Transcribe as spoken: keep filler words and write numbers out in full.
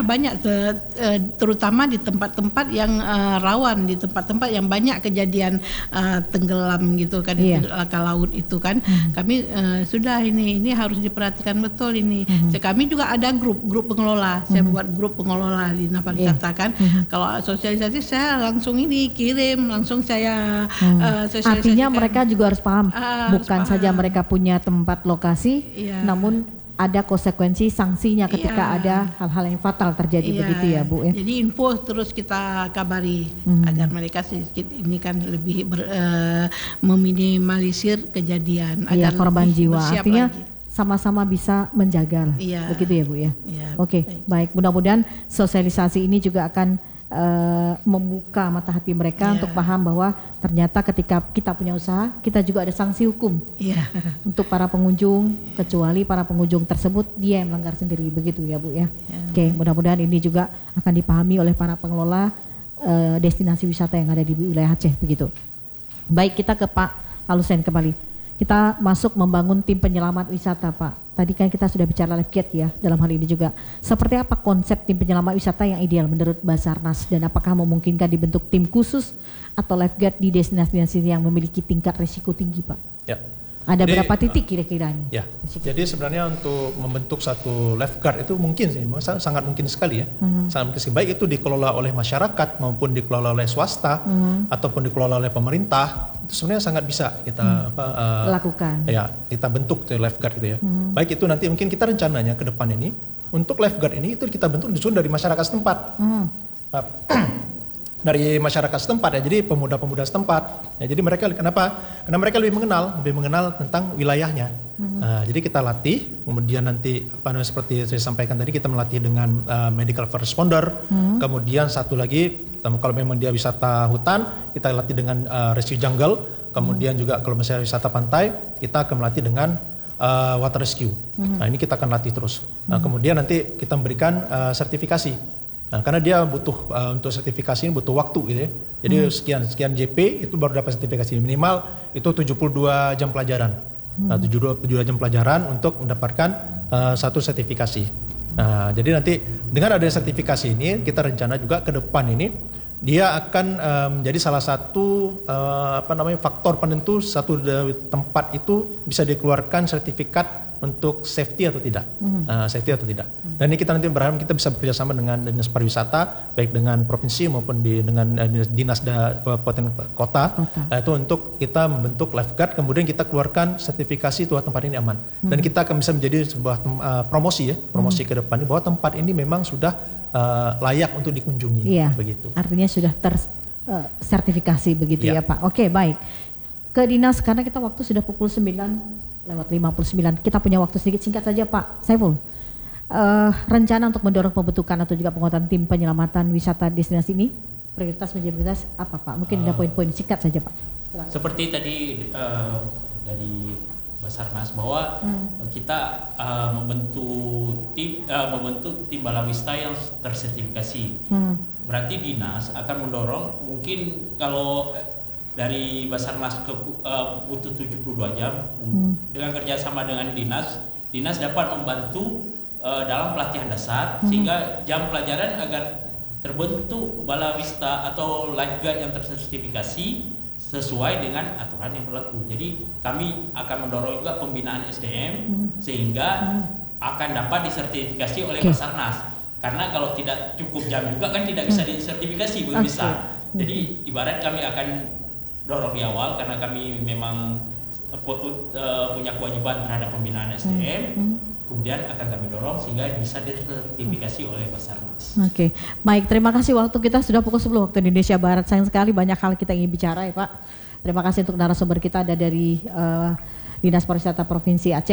banyak, terutama di tempat-tempat yang uh, rawan, di tempat-tempat yang banyak kejadian uh, tenggelam gitu kan, iya. laka laut itu kan. Hmm. Kami uh, sudah ini ini harus diperhatikan betul ini. Hmm. Kami juga ada grup grup pengelola. Saya hmm. buat grup pengelola di Dinas Pariwisata kan. Hmm. Kalau sosialisasi saya langsung ini kirim, langsung saya hmm. uh, sosialisasikan. Artinya mereka juga harus paham, uh, bukan harus paham. saja mereka punya tempat lokasi, iya. namun ada konsekuensi sanksinya ketika iya. ada hal-hal yang fatal terjadi, iya. begitu ya Bu ya. Jadi info terus kita kabari hmm. agar mereka sedikit ini kan lebih ber, uh, meminimalisir kejadian, iya, agar korban jiwa. Artinya lagi. Sama-sama bisa menjaga, iya. begitu ya Bu ya. Iya, Oke, baik. baik. Mudah-mudahan sosialisasi ini juga akan Uh, membuka mata hati mereka yeah. untuk paham bahwa ternyata ketika kita punya usaha, kita juga ada sanksi hukum yeah. untuk para pengunjung, yeah. kecuali para pengunjung tersebut dia yang melanggar sendiri, begitu ya Bu ya. Yeah. Oke, mudah-mudahan ini juga akan dipahami oleh para pengelola uh, destinasi wisata yang ada di wilayah Aceh, begitu. Baik, kita ke Pak Alusen kembali. Kita masuk membangun tim penyelamat wisata, Pak. Tadi kan kita sudah bicara lifeguard ya, dalam hal ini juga. Seperti apa konsep tim penyelamat wisata yang ideal menurut Basarnas, dan apakah memungkinkan dibentuk tim khusus atau lifeguard di destinasi yang memiliki tingkat risiko tinggi, Pak? Ya. Ada Jadi, berapa titik kira-kira ini? Ya. Jadi sebenarnya untuk membentuk satu lifeguard itu mungkin sih, sangat mungkin sekali ya. Hmm. Sangat mungkin sekali. Baik itu dikelola oleh masyarakat maupun dikelola oleh swasta hmm. ataupun dikelola oleh pemerintah. Itu sebenarnya sangat bisa kita hmm. apa, uh, lakukan. Ya, kita bentuk tuh lifeguard itu ya. Hmm. Baik itu nanti mungkin kita rencananya ke depan ini untuk lifeguard ini itu kita bentuk disusun dari masyarakat setempat. Hmm. Dari masyarakat setempat ya, jadi pemuda-pemuda setempat ya, jadi mereka kenapa? Karena mereka lebih mengenal, lebih mengenal tentang wilayahnya. Hmm. Nah, jadi kita latih, kemudian nanti apa namanya seperti saya sampaikan tadi kita melatih dengan uh, medical first responder, hmm. kemudian satu lagi kalau memang dia wisata hutan kita latih dengan uh, rescue jungle, kemudian hmm. juga kalau misalnya wisata pantai kita akan melatih dengan uh, water rescue. Hmm. Nah ini kita akan latih terus. Nah, kemudian nanti kita memberikan uh, sertifikasi. Nah, karena dia butuh uh, untuk sertifikasi ini butuh waktu gitu ya. Jadi hmm. sekian sekian J P itu baru dapat sertifikasi minimal itu tujuh puluh dua jam pelajaran. Hmm. Nah, tujuh puluh dua jam pelajaran untuk mendapatkan uh, satu sertifikasi. Nah, jadi nanti dengan adanya sertifikasi ini kita rencana juga ke depan ini dia akan menjadi um, salah satu uh, apa namanya faktor penentu satu tempat itu bisa dikeluarkan sertifikat untuk safety atau tidak, mm-hmm. uh, safety atau tidak. Mm-hmm. Dan ini kita nanti berharap kita bisa bekerjasama dengan dinas pariwisata, baik dengan provinsi maupun di, dengan uh, dinas kabupaten kota, kota. Uh, itu untuk kita membentuk lifeguard, kemudian kita keluarkan sertifikasi bahwa tempat ini aman. Mm-hmm. Dan kita akan bisa menjadi sebuah uh, promosi ya, promosi mm-hmm. ke depan ini bahwa tempat ini memang sudah uh, layak untuk dikunjungi. Iya. Begitu. Artinya sudah tersertifikasi uh, begitu ya, ya Pak. Oke, baik. Ke dinas karena kita waktu sudah pukul sembilan lewat lima puluh sembilan, kita punya waktu sedikit singkat saja Pak Saiful. Uh, rencana untuk mendorong pembentukan atau juga penguatan tim penyelamatan wisata destinasi ini, prioritas menjadi prioritas apa Pak? Mungkin uh, ada poin-poin singkat saja Pak. Silahkan. Seperti tadi uh, dari Basarnas bahwa hmm. kita uh, membentuk tim uh, membentuk tim balawista yang tersertifikasi. Hmm. Berarti dinas akan mendorong mungkin kalau dari Basarnas ke uh, butuh tujuh puluh dua jam hmm. dengan kerjasama dengan dinas, dinas dapat membantu uh, dalam pelatihan dasar hmm. sehingga jam pelajaran agar terbentuk balawista atau lifeguard yang tersertifikasi sesuai dengan aturan yang berlaku. Jadi kami akan mendorong juga pembinaan S D M hmm. sehingga hmm. akan dapat disertifikasi oleh okay. Basarnas. Karena kalau tidak cukup jam juga kan tidak bisa disertifikasi, belum okay. bisa. Jadi ibarat kami akan dorong di awal karena kami memang punya kewajiban terhadap pembinaan S D M, hmm. kemudian akan kami dorong sehingga bisa disertifikasi oleh Basarnas. Oke, okay. Baik, terima kasih waktu kita sudah pukul sepuluh waktu Indonesia Barat. Sayang sekali banyak hal kita ingin bicara ya Pak. Terima kasih untuk narasumber kita ada dari uh, Dinas Pariwisata Provinsi Aceh.